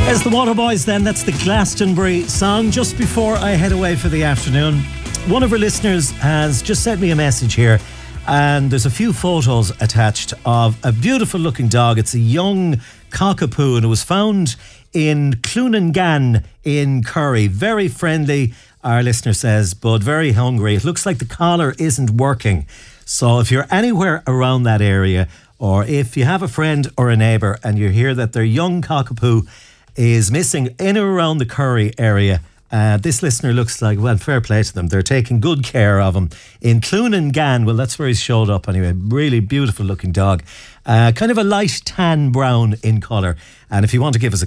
There's the Waterboys then. That's the Glastonbury song. Just before I head away for the afternoon, one of our listeners has just sent me a message here, and there's a few photos attached of a beautiful looking dog. It's a young cockapoo, and it was found in Clunangan in Curry. Very friendly, our listener says, but very hungry. It looks like the collar isn't working. So if you're anywhere around that area, or if you have a friend or a neighbour and you hear that their young cockapoo is missing in or around the Curry area, this listener looks like, well, fair play to them. They're taking good care of him. In Clunangan, well, that's where he's showed up anyway. Really beautiful looking dog. Kind of a light tan brown in colour. And if you want to give us a